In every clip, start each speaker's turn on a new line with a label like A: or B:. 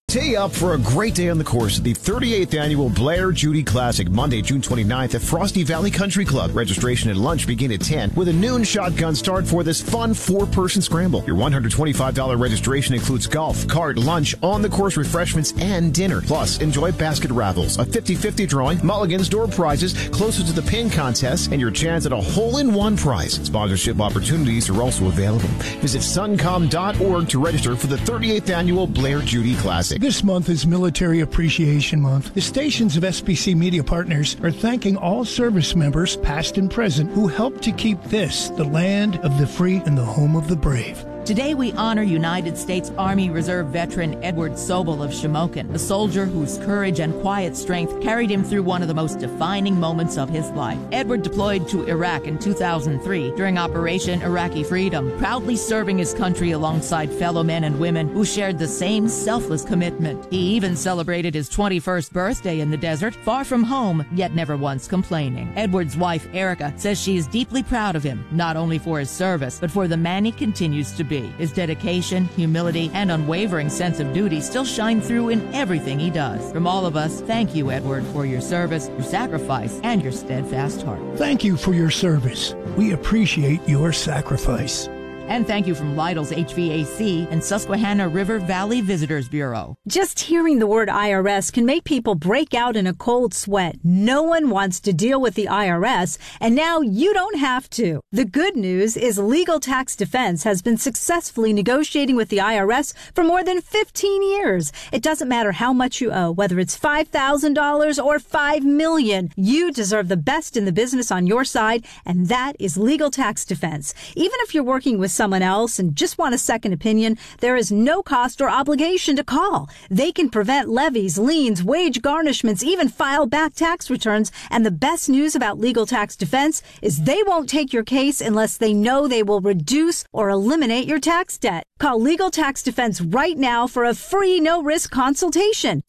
A: Stay up for a great day on the course at the 38th Annual Blair Judy Classic, Monday, June 29th at Frosty Valley Country Club. Registration and lunch begin at 10 with a noon shotgun start for this fun 4-person scramble. Your $125 registration includes golf, cart, lunch, on-the-course refreshments, and dinner. Plus, enjoy basket raffles, a 50-50 drawing, mulligans, door prizes, closer to the pin contest, and your chance at a hole-in-one prize. Sponsorship opportunities are also available. Visit suncom.org to register for the 38th Annual Blair Judy Classic.
B: This month is Military Appreciation Month. The stations of SBC Media Partners are thanking all service members, past and present, who helped to keep this the land of the free and the home of the brave.
C: Today we honor United States Army Reserve veteran Edward Sobel of Shamokin, a soldier whose courage and quiet strength carried him through one of the most defining moments of his life. Edward deployed to Iraq in 2003 during Operation Iraqi Freedom, proudly serving his country alongside fellow men and women who shared the same selfless commitment. He even celebrated his 21st birthday in the desert, far from home, yet never once complaining. Edward's wife, Erica, says she is deeply proud of him, not only for his service, but for the man he continues to be. His dedication, humility, and unwavering sense of duty still shine through in everything he does. From all of us, thank you, Edward, for your service, your sacrifice, and your steadfast heart.
B: Thank you for your service. We appreciate your sacrifice.
C: And thank you from Lytle's HVAC and Susquehanna River Valley Visitors Bureau.
D: Just hearing the word IRS can make people break out in a cold sweat. No one wants to deal with the IRS, and now you don't have to. The good news is Legal Tax Defense has been successfully negotiating with the IRS for more than 15 years. It doesn't matter how much you owe, whether it's $5,000 or $5 million. You deserve the best in the business on your side, and that is Legal Tax Defense. Even if you're working with someone else and just want a second opinion, there is no cost or obligation to call. They can prevent levies, liens, wage garnishments, even file back tax returns. And the best news about Legal Tax Defense is they won't take your case unless they know they will reduce or eliminate your tax debt. Call Legal Tax Defense right now for a free no-risk consultation.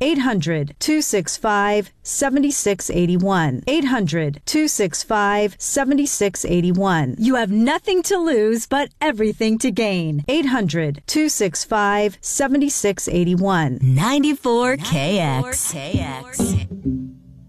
D: 800-265-7681. 800-265-7681. You have nothing to lose but everything to gain. 800-265-7681.
E: 94 KX.